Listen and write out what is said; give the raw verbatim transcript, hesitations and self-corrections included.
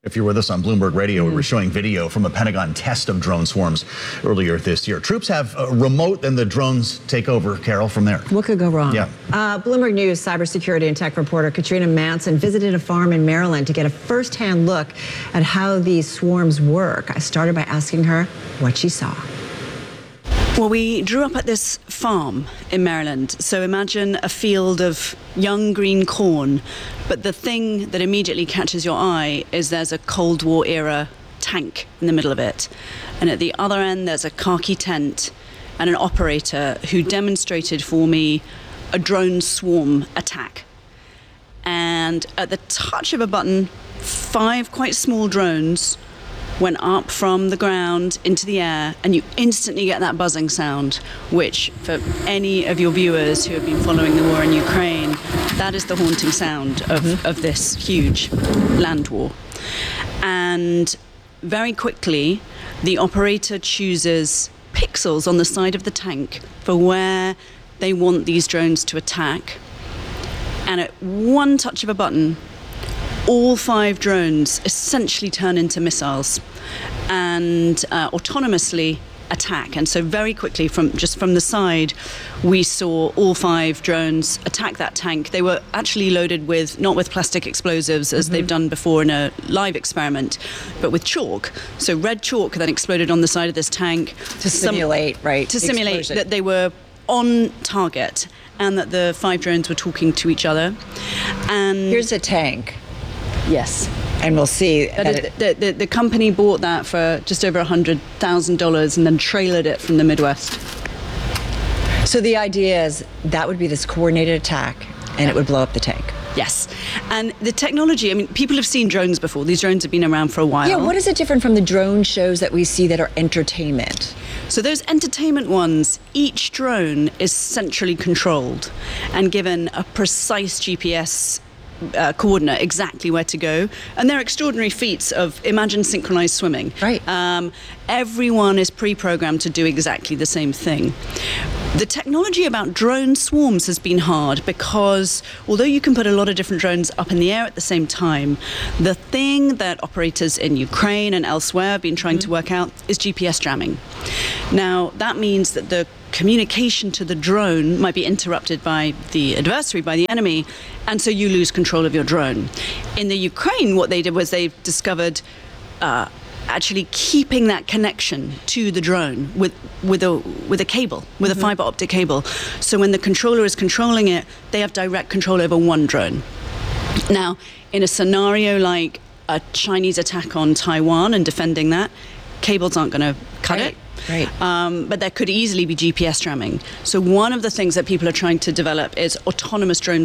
If you're with us on Bloomberg Radio, mm-hmm. we were showing video from a Pentagon test of drone swarms earlier this year. Troops have a remote, and the drones take over, Carol, from there. What could go wrong? Yeah. Uh, Bloomberg News cybersecurity and tech reporter Katrina Manson visited a farm in Maryland to get a first-hand look at how these swarms work. I started by asking her what she saw. Well, we drew up at this farm in Maryland. So imagine a field of young green corn. But the thing that immediately catches your eye is there's a Cold War era tank in the middle of it. And at the other end, there's a khaki tent and an operator who demonstrated for me a drone swarm attack. And at the touch of a button, five quite small drones went up from the ground into the air, and you instantly get that buzzing sound, which for any of your viewers who have been following the war in Ukraine, that is the haunting sound of, mm-hmm. of this huge land war. And very quickly, the operator chooses pixels on the side of the tank for where they want these drones to attack. And at one touch of a button, all five drones essentially turn into missiles and uh, autonomously attack. And so very quickly, from just from the side, we saw all five drones attack that tank. They were actually loaded with, not with plastic explosives, as mm-hmm. they've done before in a live experiment, but with chalk. So red chalk that exploded on the side of this tank. To simulate, Some, right? To simulate explosion. That they were on target and that the five drones were talking to each other. And here's a tank. Yes. And we'll see. That that is, the, the, the company bought that for just over one hundred thousand dollars and then trailered it from the Midwest. So the idea is that would be this coordinated attack, and it would blow up the tank. Yes. And the technology, I mean, people have seen drones before. These drones have been around for a while. Yeah, what is it different from the drone shows that we see that are entertainment? So those entertainment ones, each drone is centrally controlled and given a precise G P S Uh, coordinate exactly where to go, and they're extraordinary feats of, imagine synchronized swimming. Right. Um, everyone is pre-programmed to do exactly the same thing. The technology about drone swarms has been hard because although you can put a lot of different drones up in the air at the same time, the thing that operators in Ukraine and elsewhere have been trying mm-hmm. to work out is G P S jamming. Now, that means that the communication to the drone might be interrupted by the adversary, by the enemy, and so you lose control of your drone. In the Ukraine, what they did was they discovered uh, actually keeping that connection to the drone with with a with a cable, with mm-hmm. a fiber optic cable. So when the controller is controlling it, they have direct control over one drone. Now, in a scenario like a Chinese attack on Taiwan and defending that, cables aren't going to cut right. it. Right. Um, but there could easily be G P S jamming. So one of the things that people are trying to develop is autonomous drone